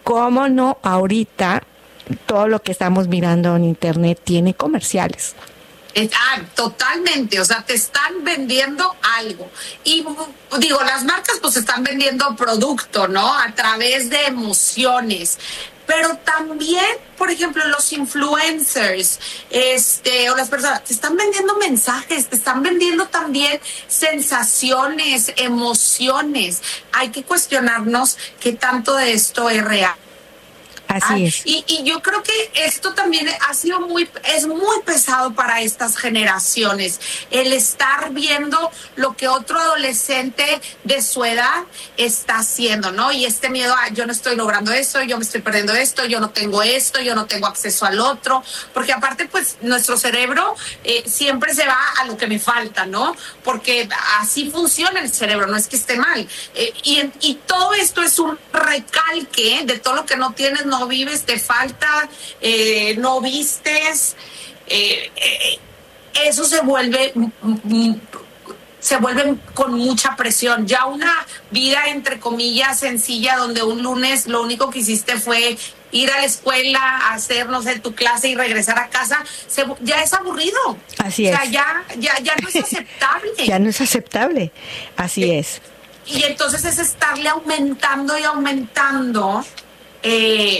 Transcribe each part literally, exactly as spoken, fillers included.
¿Cómo no ahorita todo lo que estamos mirando en internet tiene comerciales? Ah, totalmente, o sea, te están vendiendo algo. Y digo, las marcas pues están vendiendo producto, ¿no? A través de emociones. Pero también, por ejemplo, los influencers, este, o las personas, te están vendiendo mensajes, te están vendiendo también sensaciones, emociones. Hay que cuestionarnos qué tanto de esto es real. Así es. Y, y yo creo que esto también ha sido muy, es muy pesado para estas generaciones, el estar viendo lo que otro adolescente de su edad está haciendo, ¿no? Y este miedo a yo no estoy logrando esto, yo me estoy perdiendo esto, yo no tengo esto, yo no tengo acceso al otro, porque aparte pues nuestro cerebro eh, siempre se va a lo que me falta, ¿no? Porque así funciona el cerebro, no es que esté mal. Eh, y, y todo esto es un recalque de todo lo que no tienes, no vives, te falta, eh, no vistes, eh, eh, eso se vuelve, se vuelve con mucha presión. Ya una vida, entre comillas, sencilla, donde un lunes lo único que hiciste fue ir a la escuela, hacer, no sé, tu clase y regresar a casa, se, ya es aburrido. Así es. O sea, ya, ya, ya no es aceptable. Ya no es aceptable, así eh, es. Y entonces es estarle aumentando y aumentando Eh,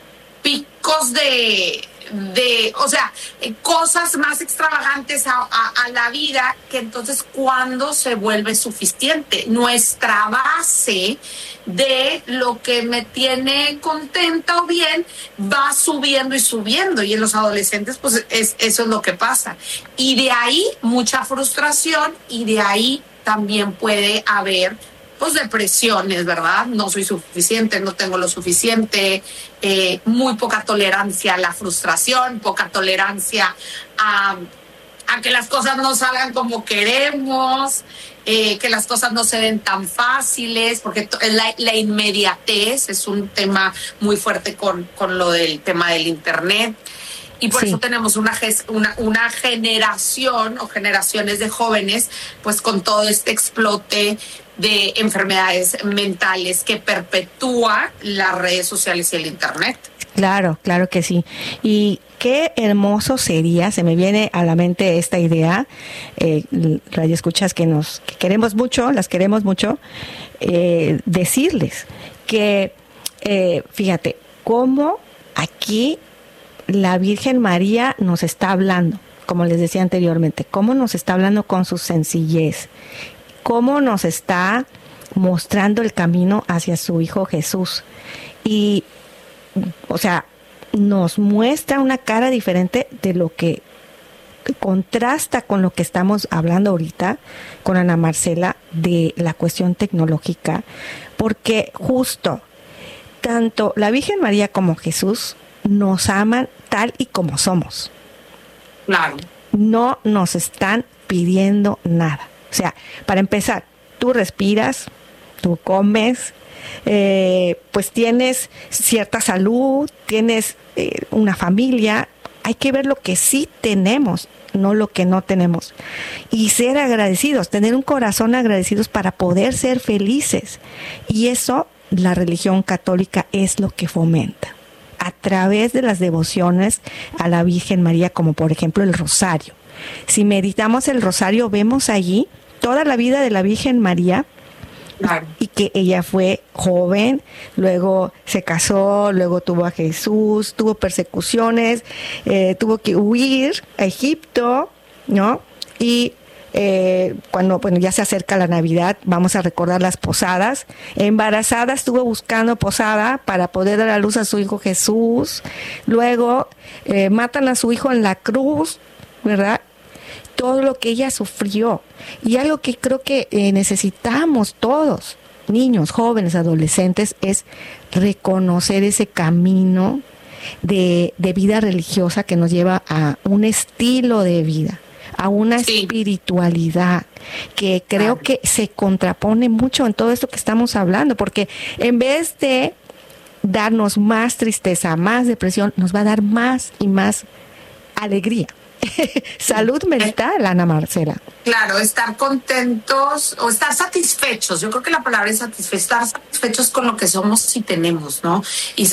picos de, de, o sea, eh, cosas más extravagantes a, a, a la vida, que entonces cuando se vuelve suficiente. Nuestra base de lo que me tiene contenta o bien va subiendo y subiendo, y en los adolescentes pues es, eso es lo que pasa. Y de ahí mucha frustración, y de ahí también puede haber pues depresiones, ¿verdad? No soy suficiente, no tengo lo suficiente, eh, muy poca tolerancia a la frustración, poca tolerancia a, a que las cosas no salgan como queremos, eh, que las cosas no se den tan fáciles, porque la, la inmediatez es un tema muy fuerte con, con lo del tema del internet. Y por sí. eso tenemos una, una, una generación o generaciones de jóvenes, pues con todo este explote de enfermedades mentales que perpetúa las redes sociales y el internet. Claro, claro que sí. Y qué hermoso sería, se me viene a la mente esta idea, eh, radioescuchas que nos que queremos mucho, las queremos mucho, eh, decirles que, eh, fíjate, cómo aquí la Virgen María nos está hablando, como les decía anteriormente, cómo nos está hablando con su sencillez, cómo nos está mostrando el camino hacia su Hijo Jesús. Y, o sea, nos muestra una cara diferente de lo que contrasta con lo que estamos hablando ahorita con Ana Marcela de la cuestión tecnológica, porque justo tanto la Virgen María como Jesús nos aman tal y como somos. Claro. No nos están pidiendo nada. O sea, para empezar, tú respiras, tú comes, eh, pues tienes cierta salud, tienes eh, una familia. Hay que ver lo que sí tenemos, no lo que no tenemos. Y ser agradecidos, tener un corazón agradecidos para poder ser felices. Y eso la religión católica es lo que fomenta, a través de las devociones a la Virgen María, como por ejemplo el rosario. Si meditamos el rosario, vemos allí toda la vida de la Virgen María, claro, y que ella fue joven, luego se casó, luego tuvo a Jesús, tuvo persecuciones, eh, tuvo que huir a Egipto, ¿no? Y Eh, cuando bueno, ya se acerca la Navidad, vamos a recordar las posadas. Embarazada estuvo buscando posada para poder dar a luz a su hijo Jesús. Luego eh, matan a su hijo en la cruz, ¿verdad? Todo lo que ella sufrió. Y algo que creo que eh, necesitamos todos, niños, jóvenes, adolescentes, es reconocer ese camino de, de vida religiosa que nos lleva a un estilo de vida, a una sí. espiritualidad que creo claro. que se contrapone mucho en todo esto que estamos hablando, porque en vez de darnos más tristeza, más depresión, nos va a dar más y más alegría. Salud mental, Ana Marcela. Claro, estar contentos o estar satisfechos. Yo creo que la palabra es satisfechos, estar satisfechos con lo que somos y tenemos, ¿no? Y